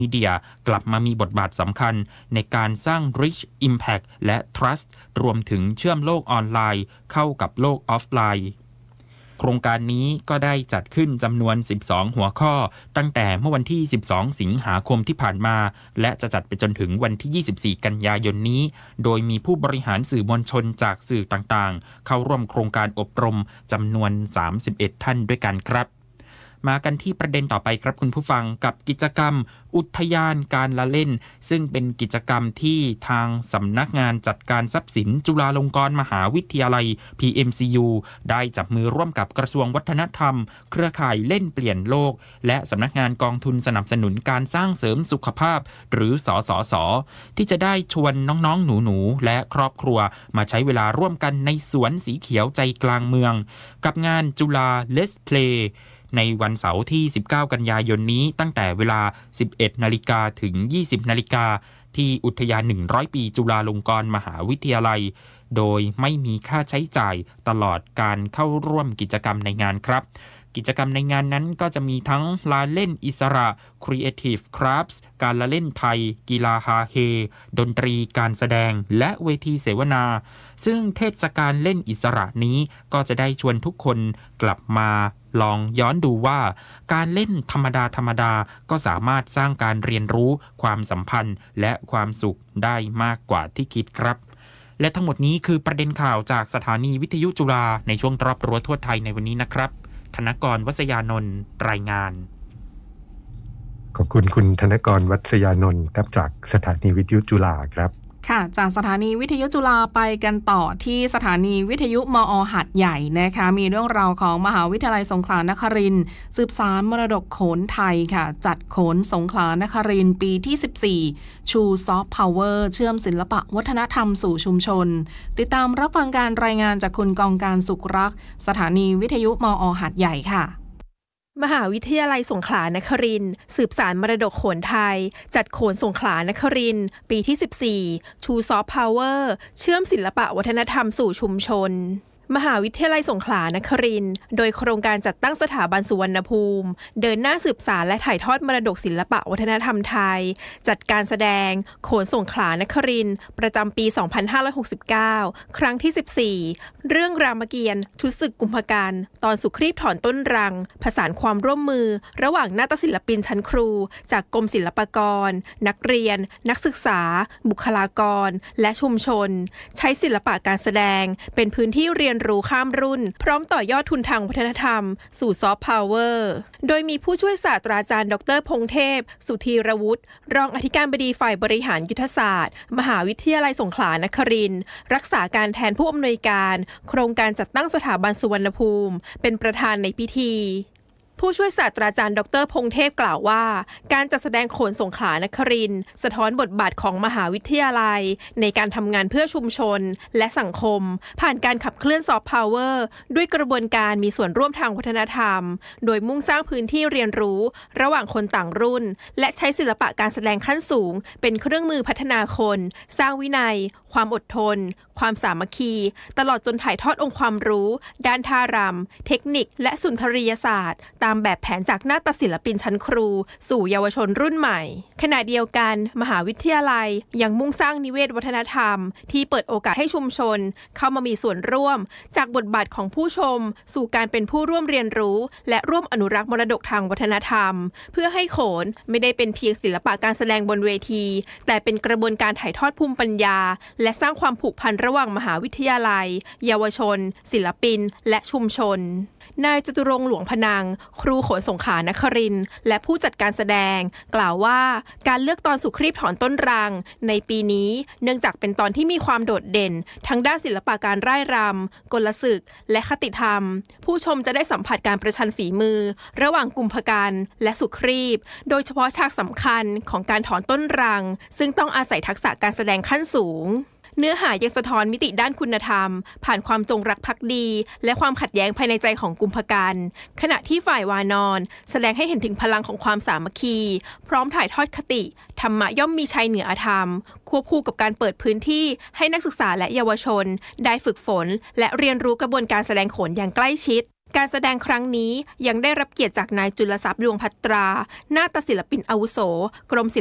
มีเดียกลับมามีบทบาทสำคัญในการสร้าง Reach Impact และ Trust รวมถึงเชื่อมโลกออนไลน์เข้ากับโลกออฟไลน์โครงการนี้ก็ได้จัดขึ้นจำนวน12หัวข้อตั้งแต่เมื่อวันที่12สิงหาคมที่ผ่านมาและจะจัดไปจนถึงวันที่24กันยายนนี้โดยมีผู้บริหารสื่อมวลชนจากสื่อต่างๆเข้าร่วมโครงการอบรมจำนวน31ท่านด้วยกันครับมากันที่ประเด็นต่อไปครับคุณผู้ฟังกับกิจกรรมอุทยานการละเล่นซึ่งเป็นกิจกรรมที่ทางสำนักงานจัดการทรัพย์สินจุฬาลงกรณ์มหาวิทยาลัย PMCU ได้จับมือร่วมกับกระทรวงวัฒนธรรมเครือข่ายเล่นเปลี่ยนโลกและสำนักงานกองทุนสนับสนุนการสร้างเสริมสุขภาพหรือสสส.ที่จะได้ชวนน้องๆหนูๆและครอบครัวมาใช้เวลาร่วมกันในสวนสีเขียวใจกลางเมืองกับงานจุฬา Let's Playในวันเสาร์ที่19กันยายนนี้ตั้งแต่เวลา 11:00 น.ถึง 20:00 น.ที่อุทยาน100ปีจุฬาลงกรณ์มหาวิทยาลัยโดยไม่มีค่าใช้จ่ายตลอดการเข้าร่วมกิจกรรมในงานครับกิจกรรมในงานนั้นก็จะมีทั้งลานเล่นอิสระ Creative Crafts การละเล่นไทยกีฬาฮาเฮดนตรีการแสดงและเวทีเสวนาซึ่งเทศกาลเล่นอิสระนี้ก็จะได้ชวนทุกคนกลับมาลองย้อนดูว่าการเล่นธรรมดาก็สามารถสร้างการเรียนรู้ความสัมพันธ์และความสุขได้มากกว่าที่คิดครับและทั้งหมดนี้คือประเด็นข่าวจากสถานีวิทยุจุฬาในช่วงรอบรั้วทั่วไทยในวันนี้นะครับธนกร วัษยานนท์รายงานขอบคุณคุณธนกร วัษยานนท์ครับจากสถานีวิทยุจุฬาครับค่ะจากสถานีวิทยุจุฬาไปกันต่อที่สถานีวิทยุมอ.หาดใหญ่นะคะมีเรื่องราวของมหาวิทยาลัยสงขลานครินทร์สืบสานมรดกโขนไทยค่ะจัดโขนสงขลานครินทร์ปีที่14ชูซอฟต์พาวเวอร์เชื่อมศิลปะวัฒนธรรมสู่ชุมชนติดตามรับฟังการรายงานจากคุณกองการสุขรักษ์สถานีวิทยุมอ.หาดใหญ่ค่ะมหาวิทยาลัยสงขลานครินทร์สืบสานมรดกโขนไทยจัดโขนสงขลานครินทร์ปีที่14ชูซอฟต์พาวเวอร์เชื่อมศิลปะวัฒนธรรมสู่ชุมชนมหาวิทยาลัยสงขลานครินทร์โดยโครงการจัดตั้งสถาบันสุวรรณภูมิเดินหน้าสืบสานและถ่ายทอดมรดกศิลปะวัฒนธรรมไทยจัดการแสดงโขนสงขลานครินทร์ประจำปี 2569 ครั้งที่14เรื่องรามเกียรติ์ชุดศึกกุมภกันตอนสุครีพถอนต้นรังผสานความร่วมมือระหว่างนาฏศิลปินชั้นครูจากกรมศิลปากรนักเรียนนักศึกษาบุคลากรและชุมชนใช้ศิลปะการแสดงเป็นพื้นที่เรียนรู้ข้ามรุ่นพร้อมต่อยอดทุนทางวัฒนธรรมสู่ซอฟต์พาวเวอร์โดยมีผู้ช่วยศาสตราจารย์ดร.พงเทพสุธีรวุฒิรองอธิการบดีฝ่ายบริหารยุทธศาสตร์มหาวิทยาลัยสงขลานครินทร์รักษาการแทนผู้อำนวยการโครงการจัดตั้งสถาบันสุวรรณภูมิเป็นประธานในพิธีผู้ช่วยศาสตราจารย์ดร.พงเทพกล่าวว่าการจัดแสดงโขนสงขลานครินทร์สะท้อนบทบาทของมหาวิทยาลัยในการทำงานเพื่อชุมชนและสังคมผ่านการขับเคลื่อนซอฟต์พาวเวอร์ด้วยกระบวนการมีส่วนร่วมทางวัฒนธรรมโดยมุ่งสร้างพื้นที่เรียนรู้ระหว่างคนต่างรุ่นและใช้ศิลปะการแสดงขั้นสูงเป็นเครื่องมือพัฒนาคนสร้างวินัยความอดทนความสามัคคีตลอดจนถ่ายทอดองค์ความรู้ด้านท่ารำเทคนิคและสุนทรียศาสตร์ตามแบบแผนจากนาฏศิลปินชั้นครูสู่เยาวชนรุ่นใหม่ขณะเดียวกันมหาวิทยาลัยยังมุ่งสร้างนิเวศวัฒนธรรมที่เปิดโอกาสให้ชุมชนเข้ามามีส่วนร่วมจากบทบาทของผู้ชมสู่การเป็นผู้ร่วมเรียนรู้และร่วมอนุรักษ์มรดกทางวัฒนธรรมเพื่อให้โขนไม่ได้เป็นเพียงศิลปะการแสดงบนเวทีแต่เป็นกระบวนการถ่ายทอดภูมิปัญญาและสร้างความผูกพันระหว่างมหาวิทยาลัยเยาวชนศิลปินและชุมชนนายจตุรงค์หลวงพนังครูโขนสงขลานครินทร์และผู้จัดการแสดงกล่าวว่าการเลือกตอนสุครีพถอนต้นรังในปีนี้เนื่องจากเป็นตอนที่มีความโดดเด่นทั้งด้านศิลปะการร่ายรำกลศึกและคติธรรมผู้ชมจะได้สัมผัสการประชันฝีมือระหว่างกุมภกันและสุครีพโดยเฉพาะฉากสำคัญของการถอนต้นรังซึ่งต้องอาศัยทักษะการแสดงขั้นสูงเนื้อหายังสะท้อนมิติด้านคุณธรรมผ่านความจงรักภักดีและความขัดแย้งภายในใจของกุมภกันขณะที่ฝ่ายวานอนแสดงให้เห็นถึงพลังของความสามัคคีพร้อมถ่ายทอดคติธรรมะย่อมมีชัยเหนืออธรรมควบคู่กับการเปิดพื้นที่ให้นักศึกษาและเยาวชนได้ฝึกฝนและเรียนรู้กระบวนการแสดงโขนอย่างใกล้ชิดการแสดงครั้งนี้ยังได้รับเกียรติจากนายจุลทรัพย์ดวงภัตรานาฏศิลปินอาวุโสกรมศิ